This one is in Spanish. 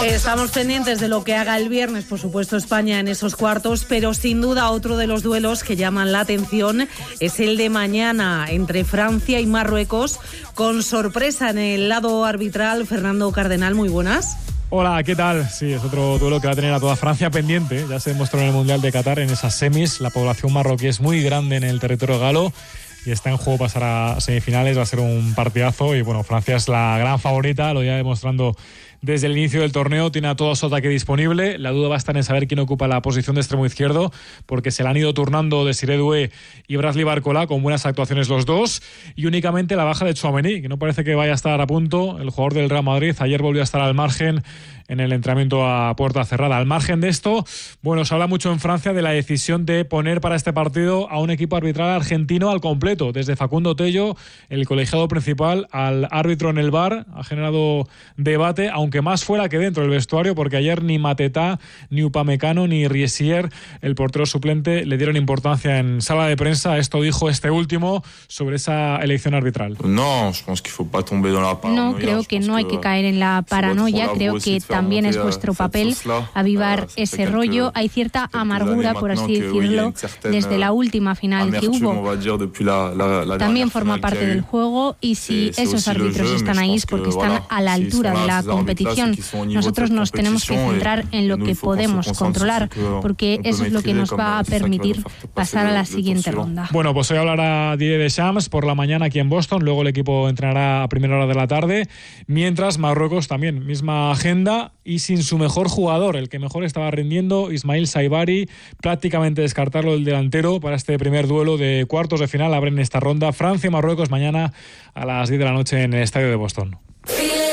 Estamos pendientes de lo que haga el viernes, por supuesto, España en esos cuartos, pero sin duda otro de los duelos que llaman la atención es el de mañana entre Francia y Marruecos, con sorpresa en el lado arbitral. Fernando Cardenal, muy buenas. Hola, ¿qué tal? Sí, es otro duelo que va a tener a toda Francia pendiente. Ya se demostró en el Mundial de Qatar, en esas semis. La población marroquí es muy grande en el territorio galo y está en juego pasar a semifinales. Va a ser un partidazo y, bueno, Francia es la gran favorita, lo ya demostrando desde el inicio del torneo. Tiene a todo su ataque disponible. La duda va a estar en saber quién ocupa la posición de extremo izquierdo, porque se la han ido turnando Desiré Doué y Bradley Barcola, con buenas actuaciones los dos, y únicamente la baja de Tchouaméni, que no parece que vaya a estar a punto. El jugador del Real Madrid ayer volvió a estar al margen en el entrenamiento a puerta cerrada. Al margen de esto, bueno, se habla mucho en Francia de la decisión de poner para este partido a un equipo arbitral argentino al completo, desde Facundo Tello, el colegiado principal, al árbitro en el VAR. Ha generado debate, aunque más fuera que dentro del vestuario, porque ayer ni Matetá, ni Upamecano, ni Riesier, el portero suplente, le dieron importancia en sala de prensa. Esto dijo este último sobre esa elección arbitral. No, creo que no hay que caer en la paranoia. Creo que también es vuestro papel avivar ese rollo. Hay cierta amargura, por así decirlo, desde la última final que hubo. También forma parte del juego, y si esos árbitros están ahí es porque están a la altura de la competición. Nosotros nos tenemos que centrar en lo que podemos controlar, porque eso es lo que nos va a permitir pasar a la siguiente ronda. Bueno, pues hoy hablará Didier Deschamps por la mañana aquí en Boston. Luego el equipo entrenará a primera hora de la tarde. Mientras, Marruecos también, misma agenda, y sin su mejor jugador, el que mejor estaba rindiendo, Ismaïl Saibari, prácticamente descartarlo el delantero para este primer duelo de cuartos de final. Abren esta ronda Francia y Marruecos mañana a las 10 de la noche en el estadio de Boston.